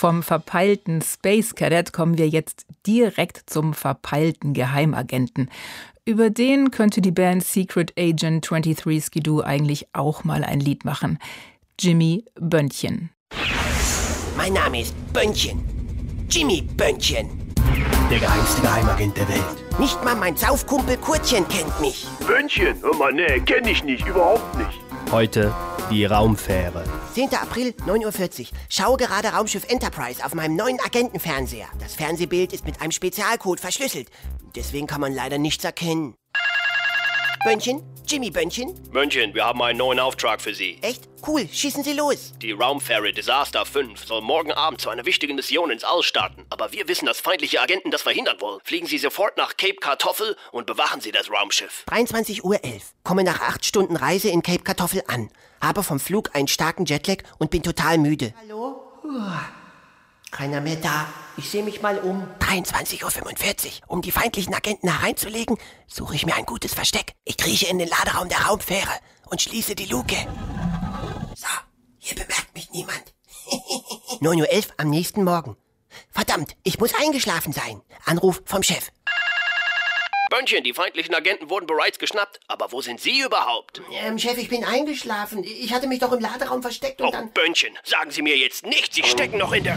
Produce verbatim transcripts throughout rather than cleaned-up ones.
Vom verpeilten Space Cadet kommen wir jetzt direkt zum verpeilten Geheimagenten. Über den könnte die Band Secret Agent dreiundzwanzig Skidoo eigentlich auch mal ein Lied machen. Jimmy Bönnchen. Mein Name ist Bönnchen. Jimmy Bönnchen. Der geheimste Geheimagent der Welt. Nicht mal mein Saufkumpel Kurtchen kennt mich. Bönnchen? Hör mal, nee, kenn ich nicht, überhaupt nicht. Heute die Raumfähre. zehnter April, neun Uhr vierzig. Schaue gerade Raumschiff Enterprise auf meinem neuen Agentenfernseher. Das Fernsehbild ist mit einem Spezialcode verschlüsselt. Deswegen kann man leider nichts erkennen. Bönnchen? Jimmy Bönnchen? Bönnchen, wir haben einen neuen Auftrag für Sie. Echt? Cool, schießen Sie los. Die Raumfähre Disaster fünf soll morgen Abend zu einer wichtigen Mission ins All starten. Aber wir wissen, dass feindliche Agenten das verhindern wollen. Fliegen Sie sofort nach Cape Kartoffel und bewachen Sie das Raumschiff. dreiundzwanzig Uhr elf. Komme nach acht Stunden Reise in Cape Kartoffel an. Habe vom Flug einen starken Jetlag und bin total müde. Hallo? Keiner mehr da. Ich sehe mich mal um. dreiundzwanzig Uhr fünfundvierzig. Um die feindlichen Agenten hereinzulegen, suche ich mir ein gutes Versteck. Ich krieche in den Laderaum der Raumfähre und schließe die Luke. So, hier bemerkt mich niemand. neun Uhr elf am nächsten Morgen. Verdammt, ich muss eingeschlafen sein. Anruf vom Chef. Bönnchen, die feindlichen Agenten wurden bereits geschnappt. Aber wo sind Sie überhaupt? Ähm, Chef, ich bin eingeschlafen. Ich hatte mich doch im Laderaum versteckt und Oh, dann... Bönnchen, sagen Sie mir jetzt nicht, Sie stecken noch in der...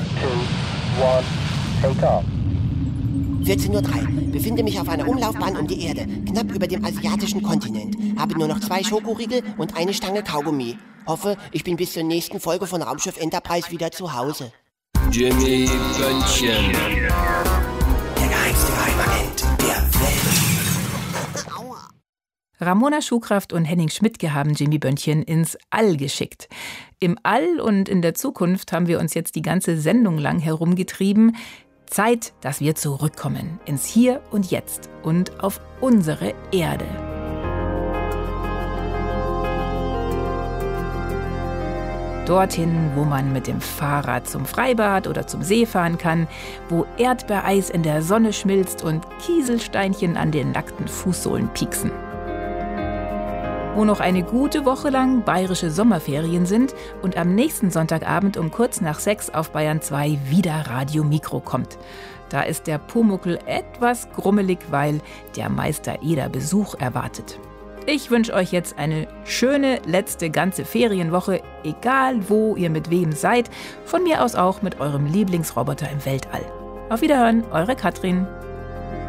vierzehn Uhr drei. Befinde mich auf einer Umlaufbahn um die Erde, knapp über dem asiatischen Kontinent. Habe nur noch zwei Schokoriegel und eine Stange Kaugummi. Hoffe, ich bin bis zur nächsten Folge von Raumschiff Enterprise wieder zu Hause. Jimmy Bönnchen. Der geheimste Geheimagent der Welt. Ramona Schukraft und Henning Schmidtke haben Jimmy Bönnchen ins All geschickt. Im All und in der Zukunft haben wir uns jetzt die ganze Sendung lang herumgetrieben. Zeit, dass wir zurückkommen ins Hier und Jetzt und auf unsere Erde. Dorthin, wo man mit dem Fahrrad zum Freibad oder zum See fahren kann, wo Erdbeereis in der Sonne schmilzt und Kieselsteinchen an den nackten Fußsohlen pieksen. Wo noch eine gute Woche lang bayerische Sommerferien sind und am nächsten Sonntagabend um kurz nach sechs auf Bayern zwei wieder Radio Mikro kommt. Da ist der Pumuckl etwas grummelig, weil der Meister Eder Besuch erwartet. Ich wünsche euch jetzt eine schöne letzte ganze Ferienwoche, egal wo ihr mit wem seid, von mir aus auch mit eurem Lieblingsroboter im Weltall. Auf Wiederhören, eure Katrin.